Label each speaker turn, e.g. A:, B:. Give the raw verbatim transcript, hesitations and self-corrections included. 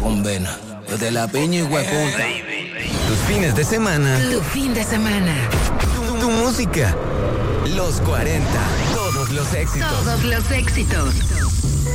A: con vena. Desde la piña y hueputa.
B: Tus fines de semana.
C: Tu fin de semana.
B: Tu, tu música. Los cuarenta. Todos los éxitos.
C: Todos los éxitos.